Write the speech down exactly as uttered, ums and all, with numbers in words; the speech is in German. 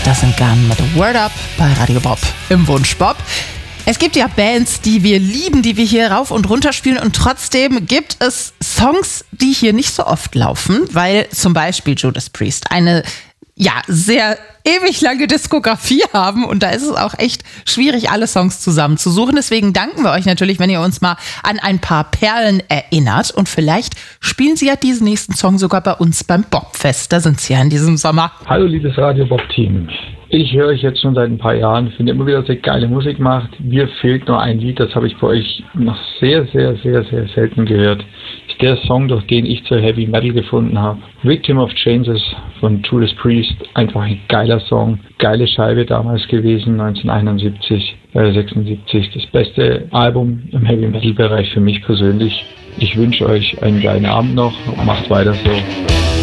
Das sind Gun mit Word Up bei Radio Bob im Wunsch Bob. Es gibt ja Bands, die wir lieben, die wir hier rauf und runter spielen, und trotzdem gibt es Songs, die hier nicht so oft laufen, weil zum Beispiel Judas Priest eine ja sehr ewig lange Diskografie haben, und da ist es auch echt schwierig, alle Songs zusammenzusuchen. Deswegen danken wir euch natürlich, wenn ihr uns mal an ein paar Perlen erinnert, und vielleicht spielen sie ja diesen nächsten Song sogar bei uns beim Bobfest. Da sind sie ja in diesem Sommer. Hallo liebes Radio Bob Team. Ich höre euch jetzt schon seit ein paar Jahren, finde immer wieder, dass ihr geile Musik macht. Mir fehlt nur ein Lied, das habe ich bei euch noch sehr, sehr, sehr, sehr selten gehört. Ist der Song, durch den ich zur Heavy Metal gefunden habe. Victim of Changes von Judas Priest. Einfach ein geiler Song. Geile Scheibe damals gewesen, neunzehnhunderteinundsiebzig, äh, sechsundsiebzig. Das beste Album im Heavy Metal Bereich für mich persönlich. Ich wünsche euch einen geilen Abend noch und macht weiter so.